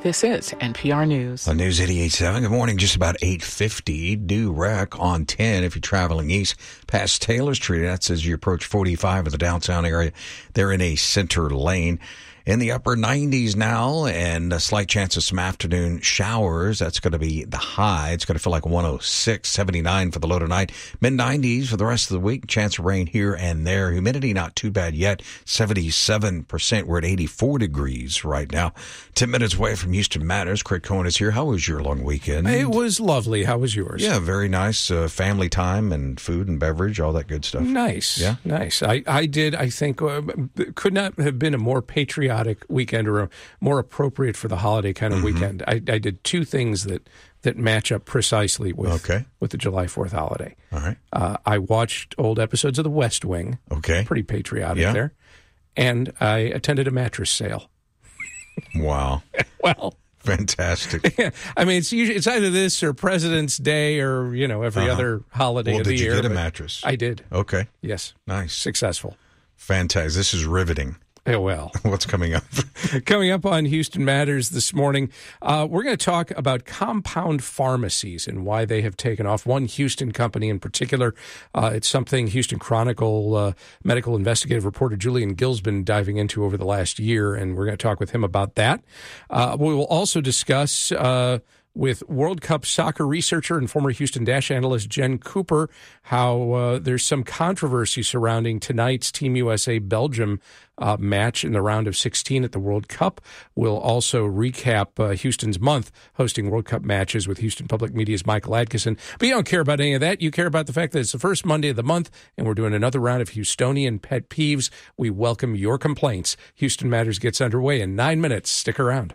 This is NPR News. On News 88.7, good morning. Just about 8:50. Due wreck on 10 if you're traveling east past Taylor Street. That's as you approach 45 of the downtown area. They're in a center lane. In the upper 90s now, and a slight chance of some afternoon showers. That's going to be the high. It's going to feel like 106, 79 for the low tonight. Mid-90s for the rest of the week. Chance of rain here and there. Humidity not too bad yet. 77%. We're at 84 degrees right now. 10 minutes away from Houston Matters. Craig Cohen is here. How was your long weekend? It was lovely. How was yours? Yeah, very nice. Family time and food and beverage, all that good stuff. Nice. Yeah? Nice. I did, I think, could not have been a more patriotic weekend or a more appropriate for the holiday kind of weekend. I did two things that match up precisely with the July 4th holiday. All right. I watched old episodes of The West Wing. Okay. Pretty patriotic there. And I attended a mattress sale. Wow. Well, fantastic. I mean, it's either this or President's Day or, every other holiday of the year. Did you get a mattress? I did. Okay. Yes. Nice. Successful. Fantastic. This is riveting. Yeah, well. What's coming up? Coming up on Houston Matters this morning, we're going to talk about compound pharmacies and why they have taken off. One Houston company in particular. It's something Houston Chronicle medical investigative reporter Julian Gill's been diving into over the last year, and we're going to talk with him about that. We will also discuss with World Cup soccer researcher and former Houston Dash analyst Jen Cooper how there's some controversy surrounding tonight's Team USA Belgium match in the round of 16 at the World Cup. We'll also recap Houston's month hosting World Cup matches with Houston Public Media's Michael Atkinson. But you don't care about any of that. You care about the fact that it's the first Monday of the month, and we're doing another round of Houstonian pet peeves. We welcome your complaints. Houston Matters gets underway in 9 minutes. Stick around.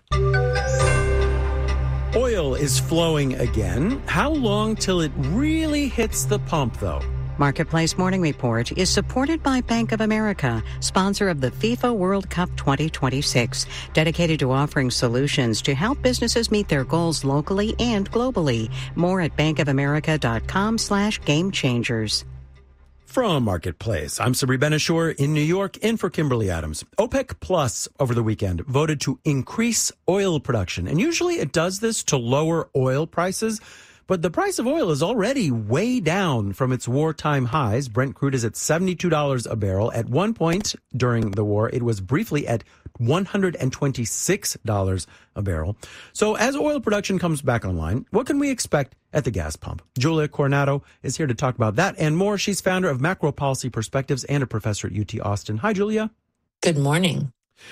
Oil is flowing again. How long till it really hits the pump, though? Marketplace Morning Report is supported by Bank of America, sponsor of the FIFA World Cup 2026, dedicated to offering solutions to help businesses meet their goals locally and globally. More at bankofamerica.com/gamechangers. From Marketplace, I'm Sabri Ben-Achour in New York, in for Kimberly Adams. OPEC Plus over the weekend voted to increase oil production, and usually it does this to lower oil prices. But the price of oil is already way down from its wartime highs. Brent crude is at $72 a barrel. At one point during the war, it was briefly at $126 a barrel. So as oil production comes back online, what can we expect at the gas pump? Julia Coronado is here to talk about that and more. She's founder of Macro Policy Perspectives and a professor at UT Austin. Hi, Julia. Good morning.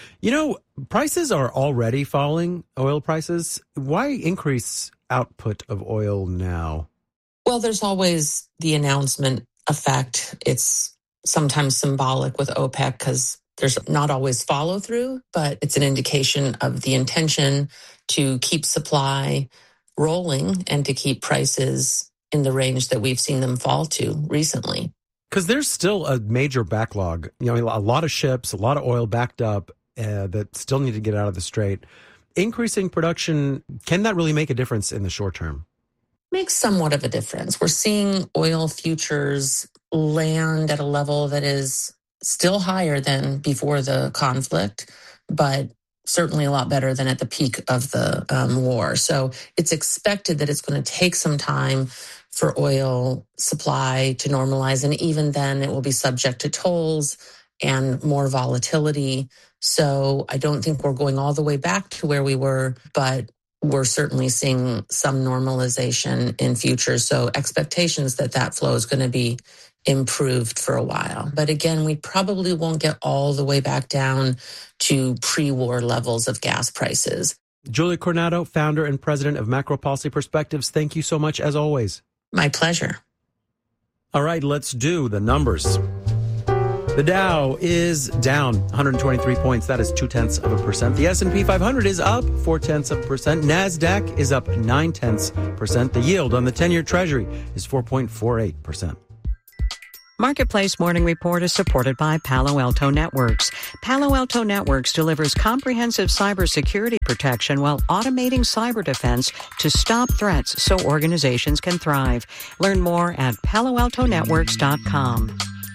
Prices are already falling, oil prices. Why increase output of oil now? Well, there's always the announcement effect. It's sometimes symbolic with OPEC because there's not always follow through, but it's an indication of the intention to keep supply rolling and to keep prices in the range that we've seen them fall to recently. Because there's still a major backlog. A lot of ships, a lot of oil backed up that still need to get out of the Strait. Increasing production, can that really make a difference in the short term? Makes somewhat of a difference. We're seeing oil futures land at a level that is still higher than before the conflict, but certainly a lot better than at the peak of the war. So it's expected that it's going to take some time for oil supply to normalize. And even then, it will be subject to tolls and more volatility. So I don't think we're going all the way back to where we were, but we're certainly seeing some normalization in futures. So expectations that flow is going to be improved for a while. But again, we probably won't get all the way back down to pre-war levels of gas prices. Julia Coronado, founder and president of Macro Policy Perspectives, thank you so much as always. My pleasure. All right, let's do the numbers. The Dow is down 123 points. That is 0.2%. The S&P 500 is up 0.4%. NASDAQ is up 0.9%. The yield on the 10-year Treasury is 4.48%. Marketplace Morning Report is supported by Palo Alto Networks. Palo Alto Networks delivers comprehensive cybersecurity protection while automating cyber defense to stop threats so organizations can thrive. Learn more at paloaltonetworks.com.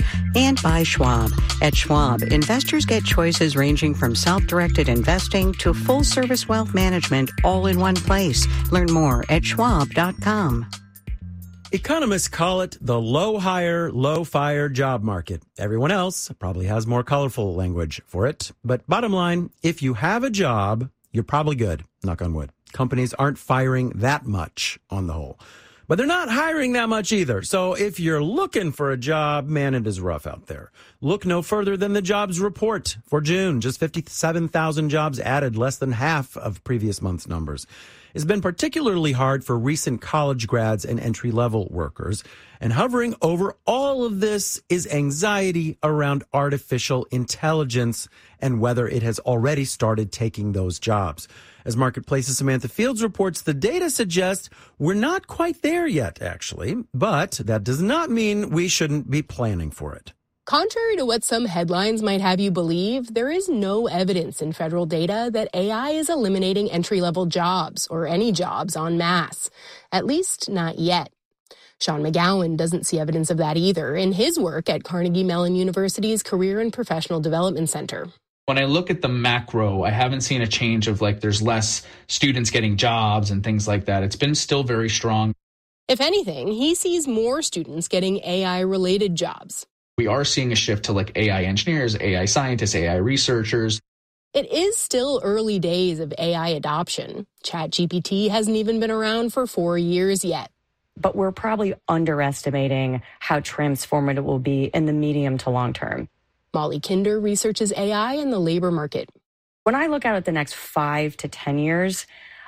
And by Schwab. At Schwab, investors get choices ranging from self-directed investing to full-service wealth management all in one place. Learn more at schwab.com. Economists call it the low-hire, low-fire job market. Everyone else probably has more colorful language for it. But bottom line, if you have a job, you're probably good, knock on wood. Companies aren't firing that much on the whole. But they're not hiring that much either. So if you're looking for a job, man, it is rough out there. Look no further than the jobs report for June. Just 57,000 jobs added, less than half of previous month's numbers. It's been particularly hard for recent college grads and entry-level workers. And hovering over all of this is anxiety around artificial intelligence and whether it has already started taking those jobs. As Marketplace's Samantha Fields reports, the data suggests we're not quite there yet, actually. But that does not mean we shouldn't be planning for it. Contrary to what some headlines might have you believe, there is no evidence in federal data that AI is eliminating entry-level jobs or any jobs en masse, at least not yet. Sean McGowan doesn't see evidence of that either in his work at Carnegie Mellon University's Career and Professional Development Center. When I look at the macro, I haven't seen a change of there's less students getting jobs and things like that. It's been still very strong. If anything, he sees more students getting AI-related jobs. We are seeing a shift to AI engineers, AI scientists, AI researchers. It is still early days of AI adoption. ChatGPT hasn't even been around for 4 years yet. But we're probably underestimating how transformative it will be in the medium to long term. Molly Kinder researches AI in the labor market. When I look out at the next 5 to 10 years,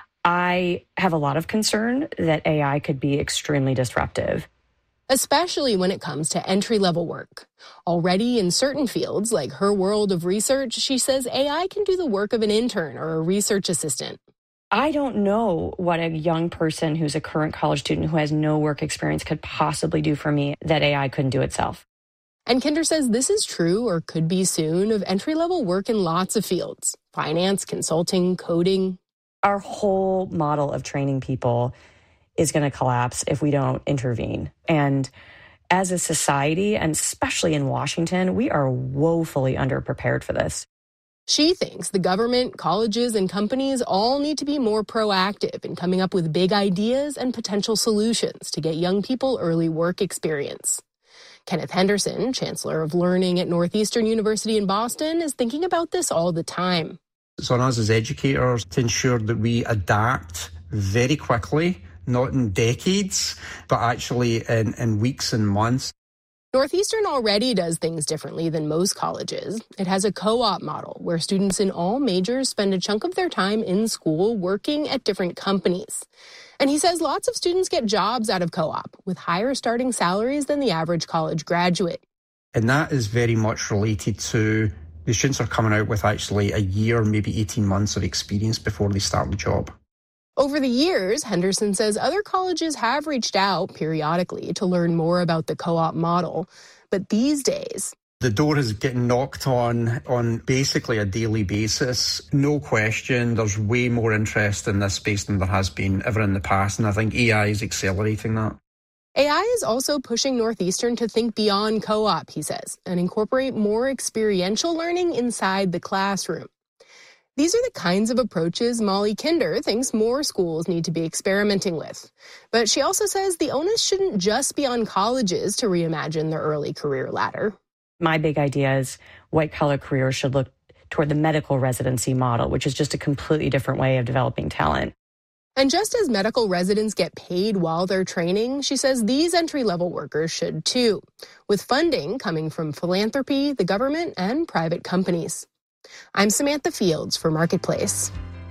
I have a lot of concern that AI could be extremely disruptive. Especially when it comes to entry-level work. Already in certain fields, like her world of research, she says AI can do the work of an intern or a research assistant. I don't know what a young person who's a current college student who has no work experience could possibly do for me that AI couldn't do itself. And Kinder says this is true, or could be soon, of entry-level work in lots of fields. Finance, consulting, coding. Our whole model of training people is going to collapse if we don't intervene. And as a society, and especially in Washington, we are woefully underprepared for this. She thinks the government, colleges, and companies all need to be more proactive in coming up with big ideas and potential solutions to get young people early work experience. Kenneth Henderson, Chancellor of Learning at Northeastern University in Boston, is thinking about this all the time. It's on us as educators to ensure that we adapt very quickly, not in decades, but actually in weeks and months. Northeastern already does things differently than most colleges. It has a co-op model where students in all majors spend a chunk of their time in school working at different companies. And he says lots of students get jobs out of co-op with higher starting salaries than the average college graduate. And that is very much related to the students are coming out with actually a year, maybe 18 months of experience before they start the job. Over the years, Henderson says other colleges have reached out periodically to learn more about the co-op model. But these days, the door is getting knocked on basically a daily basis. No question, there's way more interest in this space than there has been ever in the past, and I think AI is accelerating that. AI is also pushing Northeastern to think beyond co-op, he says, and incorporate more experiential learning inside the classroom. These are the kinds of approaches Molly Kinder thinks more schools need to be experimenting with. But she also says the onus shouldn't just be on colleges to reimagine their early career ladder. My big idea is white-collar careers should look toward the medical residency model, which is just a completely different way of developing talent. And just as medical residents get paid while they're training, she says these entry-level workers should too, with funding coming from philanthropy, the government, and private companies. I'm Samantha Fields for Marketplace.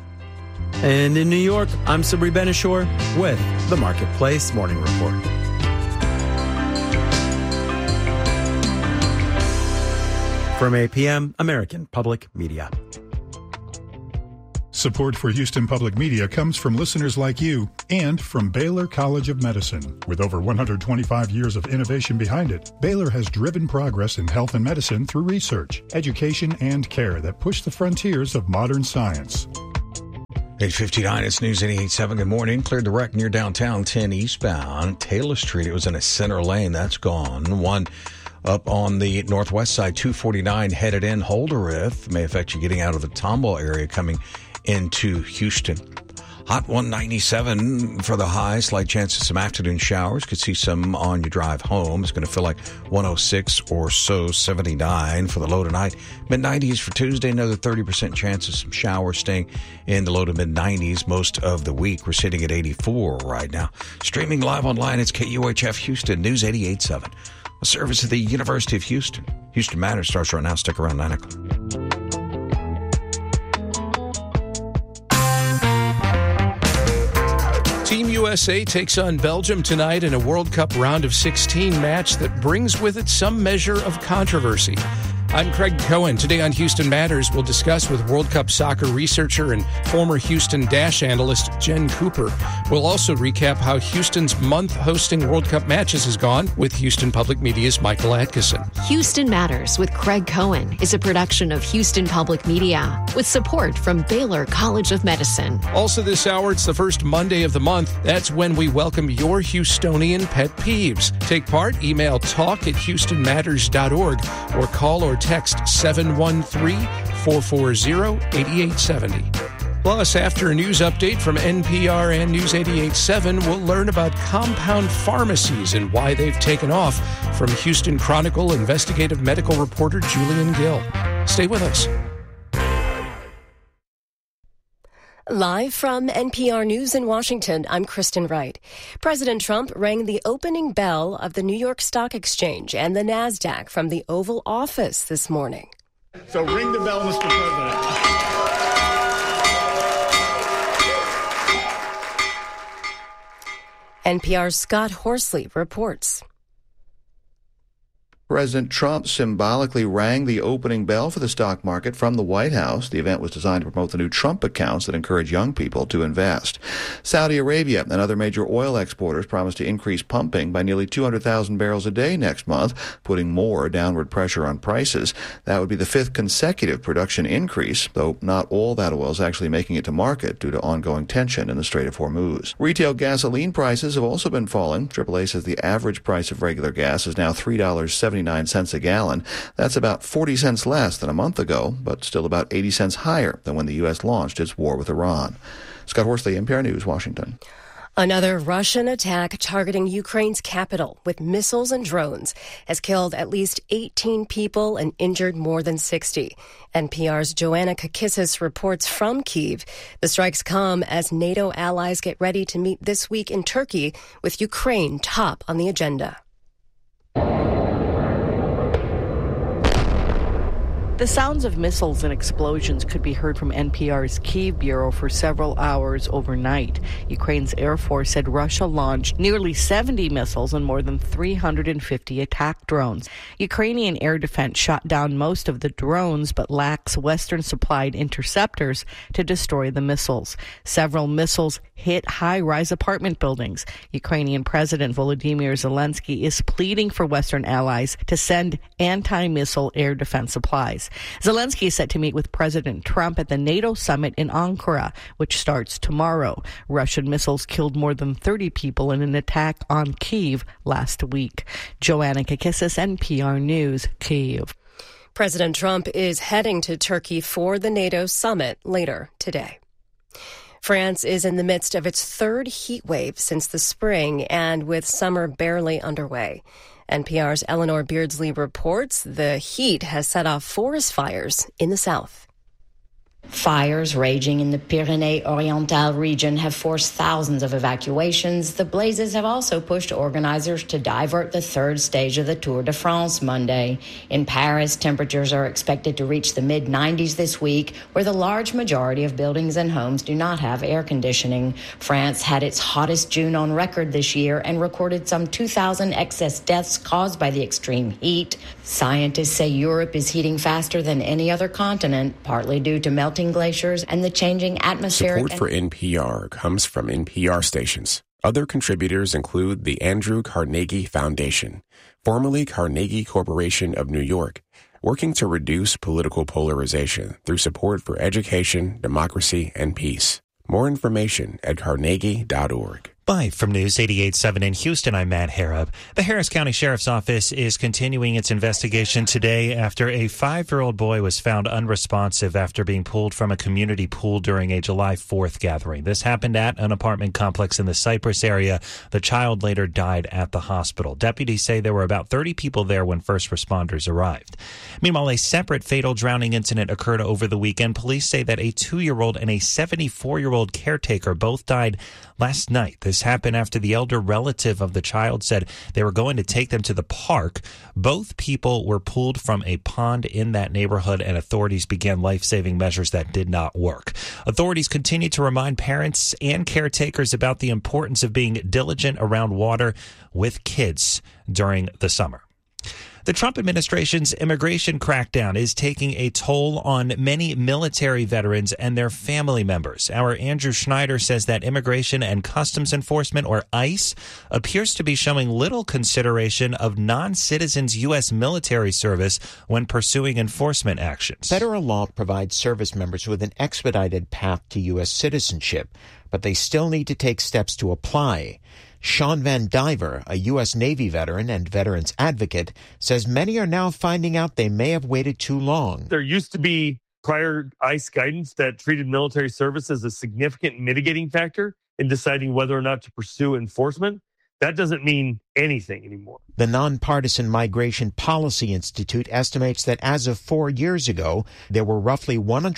And in New York, I'm Sabri Ben-Achour with the Marketplace Morning Report. From APM, American Public Media. Support for Houston Public Media comes from listeners like you and from Baylor College of Medicine. With over 125 years of innovation behind it, Baylor has driven progress in health and medicine through research, education, and care that push the frontiers of modern science. 8:59, it's News 88.7. Good morning. Cleared the wreck near downtown 10 eastbound Taylor Street. It was in a center lane. That's gone. One Up on the northwest side, 249 headed in Holderith. May affect you getting out of the Tomball area coming into Houston. Hot 197 for the high. Slight chance of some afternoon showers. Could see some on your drive home. It's going to feel like 106 or so. 79 for the low tonight. Mid-90s for Tuesday. Another 30% chance of some showers, staying in the low to mid-90s most of the week. We're sitting at 84 right now. Streaming live online, it's KUHF Houston News 88.7. A service of the University of Houston. Houston Matters starts right now. Stick around 9 o'clock. Team USA takes on Belgium tonight in a World Cup round of 16 match that brings with it some measure of controversy. I'm Craig Cohen. Today on Houston Matters, we'll discuss with World Cup soccer researcher and former Houston Dash analyst Jen Cooper. We'll also recap how Houston's month hosting World Cup matches has gone with Houston Public Media's Michael Atkinson. Houston Matters with Craig Cohen is a production of Houston Public Media with support from Baylor College of Medicine. Also this hour, it's the first Monday of the month. That's when we welcome your Houstonian pet peeves. Take part, email talk@houstonmatters.org or call or text 713-440-8870. Plus, after a news update from NPR and News 88.7, we'll learn about compound pharmacies and why they've taken off from Houston Chronicle investigative medical reporter Julian Gill. Stay with us. Live from NPR News in Washington, I'm Kristen Wright. President Trump rang the opening bell of the New York Stock Exchange and the NASDAQ from the Oval Office this morning. So ring the bell, Mr. President. NPR's Scott Horsley reports. President Trump symbolically rang the opening bell for the stock market from the White House. The event was designed to promote the new Trump accounts that encourage young people to invest. Saudi Arabia and other major oil exporters promised to increase pumping by nearly 200,000 barrels a day next month, putting more downward pressure on prices. That would be the fifth consecutive production increase, though not all that oil is actually making it to market due to ongoing tension in the Strait of Hormuz. Retail gasoline prices have also been falling. AAA says the average price of regular gas is now $3.79 a gallon. That's about 40 cents less than a month ago, but still about 80 cents higher than when the U.S. launched its war with Iran. Scott Horsley, NPR News, Washington. Another Russian attack targeting Ukraine's capital with missiles and drones has killed at least 18 people and injured more than 60. NPR's Joanna Kakissis reports from Kyiv. The strikes come as NATO allies get ready to meet this week in Turkey, with Ukraine top on the agenda. The sounds of missiles and explosions could be heard from NPR's Kyiv bureau for several hours overnight. Ukraine's Air Force said Russia launched nearly 70 missiles and more than 350 attack drones. Ukrainian air defense shot down most of the drones but lacks Western-supplied interceptors to destroy the missiles. Several missiles hit high-rise apartment buildings. Ukrainian President Volodymyr Zelensky is pleading for Western allies to send anti-missile air defense supplies. Zelensky is set to meet with President Trump at the NATO summit in Ankara, which starts tomorrow. Russian missiles killed more than 30 people in an attack on Kyiv last week. Joanna Kakissis, NPR News, Kyiv. President Trump is heading to Turkey for the NATO summit later today. France is in the midst of its third heat wave since the spring, and with summer barely underway. NPR's Eleanor Beardsley reports the heat has set off forest fires in the south. Fires raging in the Pyrénées-Orientales region have forced thousands of evacuations. The blazes have also pushed organizers to divert the third stage of the Tour de France Monday. In Paris, temperatures are expected to reach the mid-90s this week, where the large majority of buildings and homes do not have air conditioning. France had its hottest June on record this year and recorded some 2,000 excess deaths caused by the extreme heat. Scientists say Europe is heating faster than any other continent, partly due to melting glaciers and the changing atmospheric. Support for NPR comes from NPR stations. Other contributors include the Andrew Carnegie Foundation, formerly Carnegie Corporation of New York, working to reduce political polarization through support for education, democracy, and peace. More information at carnegie.org. Live from News 88.7 in Houston, I'm Matt Harrop. The Harris County Sheriff's Office is continuing its investigation today after a 5-year-old boy was found unresponsive after being pulled from a community pool during a July 4th gathering. This happened at an apartment complex in the Cypress area. The child later died at the hospital. Deputies say there were about 30 people there when first responders arrived. Meanwhile, a separate fatal drowning incident occurred over the weekend. Police say that a 2-year-old and a 74-year-old caretaker both died last night. This happened after the elder relative of the child said they were going to take them to the park. Both people were pulled from a pond in that neighborhood, and authorities began life-saving measures that did not work. Authorities continue to remind parents and caretakers about the importance of being diligent around water with kids during the summer. The Trump administration's immigration crackdown is taking a toll on many military veterans and their family members. Our Andrew Schneider says that Immigration and Customs Enforcement, or ICE, appears to be showing little consideration of non-citizens' U.S. military service when pursuing enforcement actions. Federal law provides service members with an expedited path to U.S. citizenship, but they still need to take steps to apply. Sean Van Diver, a U.S. Navy veteran and veterans advocate, says many are now finding out they may have waited too long. There used to be prior ICE guidance that treated military service as a significant mitigating factor in deciding whether or not to pursue enforcement. That doesn't mean anything anymore. The Nonpartisan Migration Policy Institute estimates that as of 4 years ago, there were roughly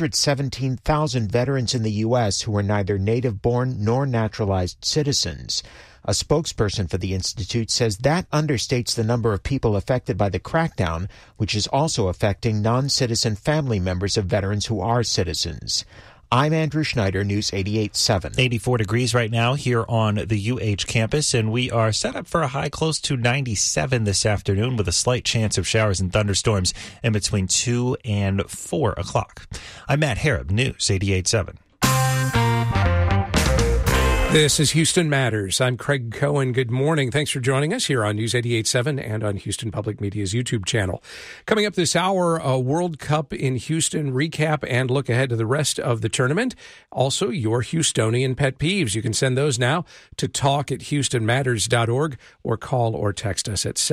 117,000 veterans in the U.S. who were neither native-born nor naturalized citizens. A spokesperson for the institute says that understates the number of people affected by the crackdown, which is also affecting non-citizen family members of veterans who are citizens. I'm Andrew Schneider, News 88.7. 84 degrees right now here on the UH campus, and we are set up for a high close to 97 this afternoon with a slight chance of showers and thunderstorms in between 2 and 4 o'clock. I'm Matt Harrop, News 88.7. This is Houston Matters. I'm Craig Cohen. Good morning. Thanks for joining us here on News 88.7 and on Houston Public Media's YouTube channel. Coming up this hour, a World Cup in Houston recap and look ahead to the rest of the tournament. Also, your Houstonian pet peeves. You can send those now to talk@houstonmatters.org or call or text us at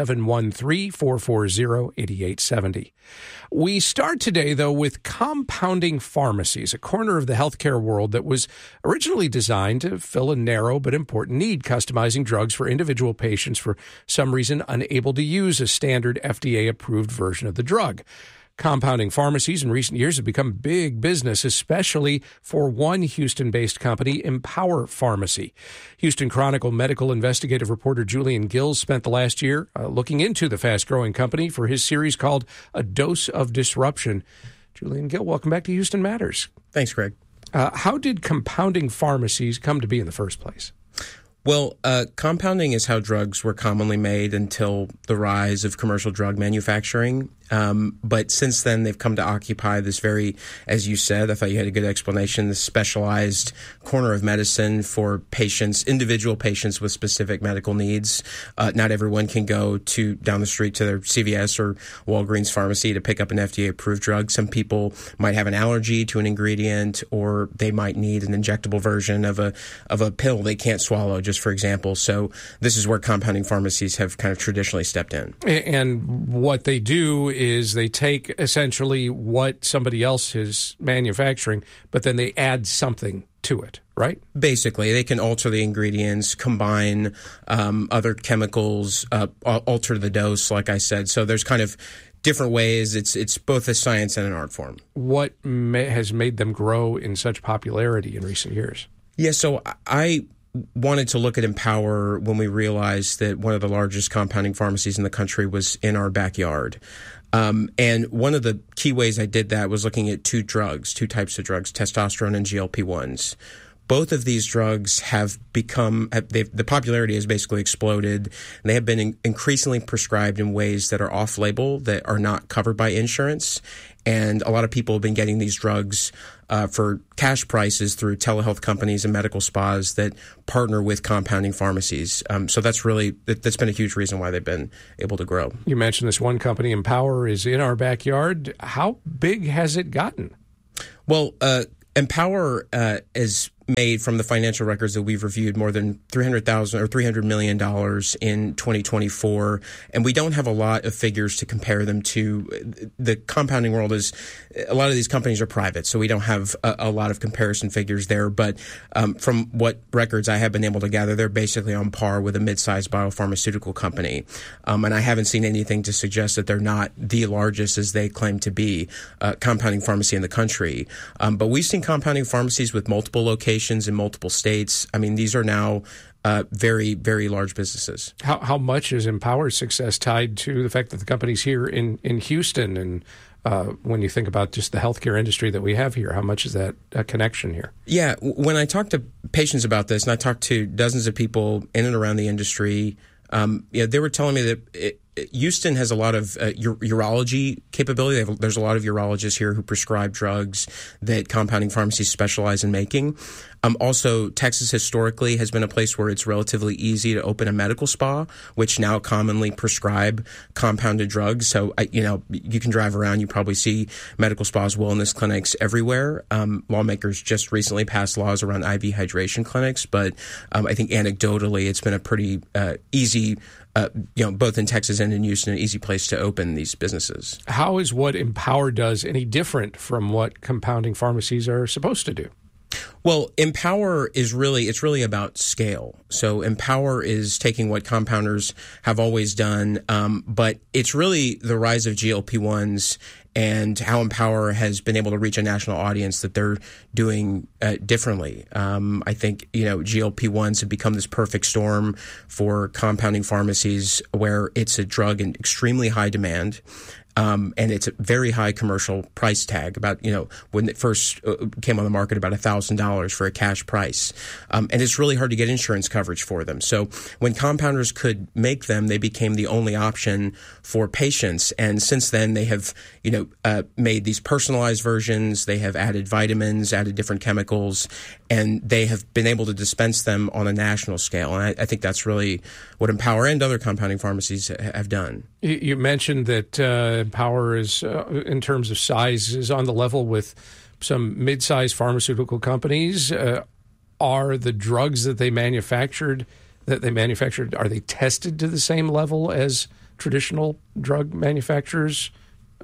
713-440-8870. We start today, though, with compounding pharmacies, a corner of the healthcare world that was originally designed to fill a narrow but important need, customizing drugs for individual patients for some reason unable to use a standard FDA-approved version of the drug. Compounding pharmacies in recent years have become big business, especially for one Houston-based company, Empower Pharmacy. Houston Chronicle medical investigative reporter Julian Gills spent the last year looking into the fast-growing company for his series called A Dose of Disruption. Julian Gill, welcome back to Houston Matters. Thanks, Greg. How did compounding pharmacies come to be in the first place? Well, compounding is how drugs were commonly made until the rise of commercial drug manufacturing. But since then, they've come to occupy this very, as you said, I thought you had a good explanation, this specialized corner of medicine for patients, individual patients with specific medical needs. Not everyone can go down the street to their CVS or Walgreens pharmacy to pick up an FDA-approved drug. Some people might have an allergy to an ingredient, or they might need an injectable version of a pill they can't swallow, just for example. So this is where compounding pharmacies have kind of traditionally stepped in. And what they do is they take essentially what somebody else is manufacturing, but then they add something to it, right? Basically, they can alter the ingredients, combine other chemicals, alter the dose, like I said. So there's kind of different ways. It's both a science and an art form. What has made them grow in such popularity in recent years? Yeah, so I wanted to look at Empower when we realized that one of the largest compounding pharmacies in the country was in our backyard. And one of the key ways I did that was looking at two types of drugs, testosterone and GLP-1s. Both of these drugs have the popularity has basically exploded. And they have been increasingly prescribed in ways that are off-label, that are not covered by insurance. And a lot of people have been getting these drugs for cash prices through telehealth companies and medical spas that partner with compounding pharmacies. So that's been a huge reason why they've been able to grow. You mentioned this one company, Empower, is in our backyard. How big has it gotten? Well, Empower is made from the financial records that we've reviewed more than $300 million in 2024, and we don't have a lot of figures to compare them to. The compounding world is, a lot of these companies are private, so we don't have a lot of comparison figures there. But from what records I have been able to gather, they're basically on par with a mid-sized biopharmaceutical company, and I haven't seen anything to suggest that they're not the largest, as they claim to be, compounding pharmacy in the country. But we've seen compounding pharmacies with multiple locations in multiple states. I mean, these are now very, very large businesses. How much is Empower's success tied to the fact that the company's here in Houston? And when you think about just the healthcare industry that we have here, how much is that a connection here? Yeah, when I talk to patients about this, and I talk to dozens of people in and around the industry, they were telling me that Houston has a lot of urology capability. There's a lot of urologists here who prescribe drugs that compounding pharmacies specialize in making. Also, Texas historically has been a place where it's relatively easy to open a medical spa, which now commonly prescribe compounded drugs. So, you can drive around, you probably see medical spas, wellness clinics everywhere. Lawmakers just recently passed laws around IV hydration clinics, but I think anecdotally it's been a pretty easy, both in Texas and in Houston, an easy place to open these businesses. How is what Empower does any different from what compounding pharmacies are supposed to do? Well, Empower is really about scale. So Empower is taking what compounders have always done, but it's really the rise of GLP-1s and how Empower has been able to reach a national audience that they're doing differently. I think, GLP-1s have become this perfect storm for compounding pharmacies where it's a drug in extremely high demand. And it's a very high commercial price tag, about, when it first came on the market, about $1,000 for a cash price. And it's really hard to get insurance coverage for them. So when compounders could make them, they became the only option for patients. And since then, they have, made these personalized versions. They have added vitamins, added different chemicals, and they have been able to dispense them on a national scale. And I think that's really what Empower and other compounding pharmacies have done. You mentioned that Empower is, in terms of size, is on the level with some mid-sized pharmaceutical companies. Are the drugs that they manufactured, are they tested to the same level as traditional drug manufacturers?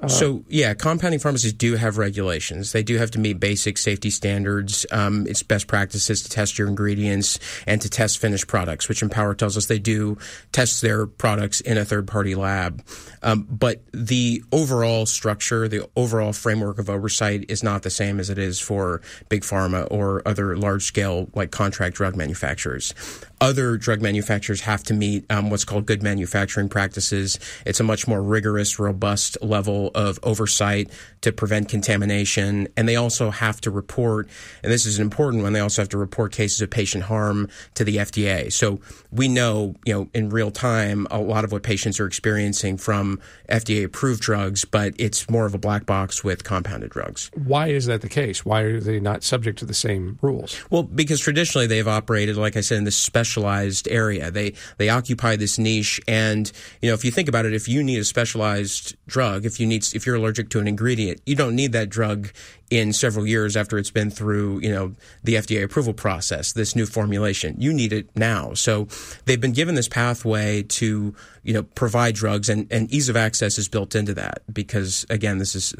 Compounding pharmacies do have regulations. They do have to meet basic safety standards. It's best practices to test your ingredients and to test finished products, which Empower tells us they do test their products in a third-party lab. But the overall structure, the overall framework of oversight is not the same as it is for big pharma or other large-scale, like contract drug manufacturers. Other drug manufacturers have to meet what's called good manufacturing practices. It's a much more rigorous, robust level of oversight to prevent contamination. And they also have to report, and this is an important one, they also have to report cases of patient harm to the FDA. So we know, in real time, a lot of what patients are experiencing from FDA-approved drugs, but it's more of a black box with compounded drugs. Why is that the case? Why are they not subject to the same rules? Well, because traditionally they've operated, like I said, in this specialized area. They occupy this niche, and if you think about it, if you need a specialized drug, if you're allergic to an ingredient, you don't need that drug in several years after it's been through, the FDA approval process, this new formulation. You need it now. So they've been given this pathway to, provide drugs, and ease of access is built into that because, again, this is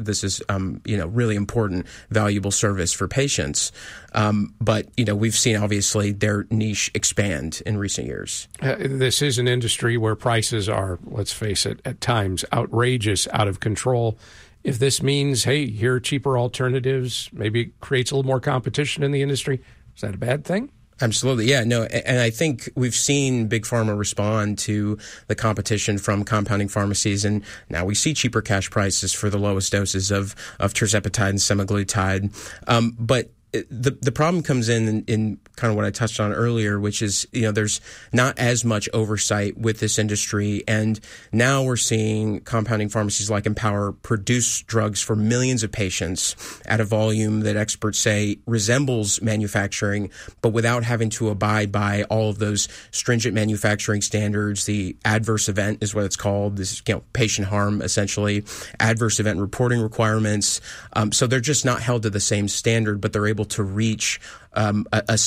really important, valuable service for patients. But we've seen, obviously, their niche expand in recent years. This is an industry where prices are, let's face it, at times outrageous, out of control. If this means, hey, here are cheaper alternatives, maybe it creates a little more competition in the industry, is that a bad thing? Absolutely. Yeah, no. And I think we've seen Big Pharma respond to the competition from compounding pharmacies. And now we see cheaper cash prices for the lowest doses of tirzepatide and semaglutide. But the problem comes in kind of what I touched on earlier, which is, there's not as much oversight with this industry. And now we're seeing compounding pharmacies like Empower produce drugs for millions of patients at a volume that experts say resembles manufacturing, but without having to abide by all of those stringent manufacturing standards. The adverse event is what it's called. This is, patient harm, essentially, adverse event reporting requirements. So they're just not held to the same standard, but they're able to reach a